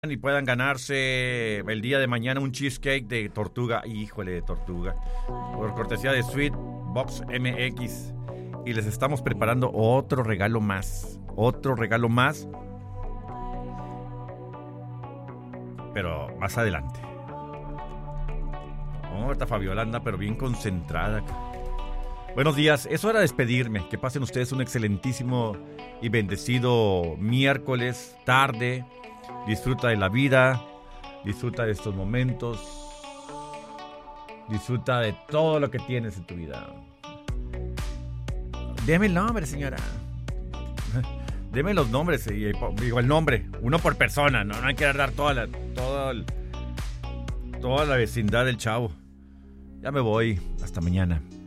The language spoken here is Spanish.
y puedan ganarse el día de mañana un cheesecake de tortuga. Híjole, de tortuga. Por cortesía de Sweet Box MX. Y les estamos preparando otro regalo más. Otro regalo más. Pero más adelante. Ahorita Fabiola anda pero bien concentrada. Buenos días, es hora de despedirme. Que pasen ustedes un excelentísimo y bendecido miércoles, tarde. Disfruta de la vida, disfruta de estos momentos, disfruta de todo lo que tienes en tu vida. Deme el nombre, señora. Deme los nombres, digo el nombre, uno por persona, no hay que dar toda la vecindad del chavo. Ya me voy, hasta mañana.